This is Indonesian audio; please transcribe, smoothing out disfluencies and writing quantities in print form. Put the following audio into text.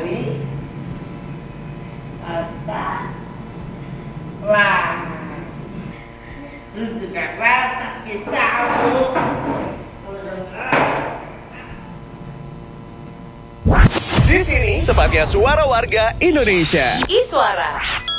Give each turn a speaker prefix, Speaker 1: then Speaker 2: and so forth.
Speaker 1: kali otak lah lu juga sakit tahu.
Speaker 2: Di sini tempatnya suara warga Indonesia.
Speaker 3: Iswara.